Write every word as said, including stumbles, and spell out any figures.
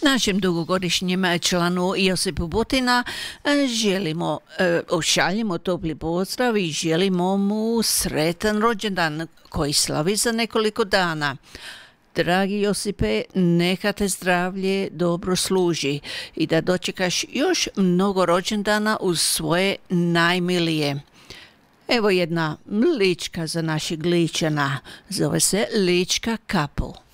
Našem dugogodišnjem članu Josipu Butina želimo, šaljemo topli pozdrav i želimo mu sretan rođendan koji slavi za nekoliko dana. Dragi Josipe, neka te zdravlje dobro služi i da dočekaš još mnogo rođendana uz svoje najmilije. Evo jedna lička za našeg Ličana, zove se Lička Couple.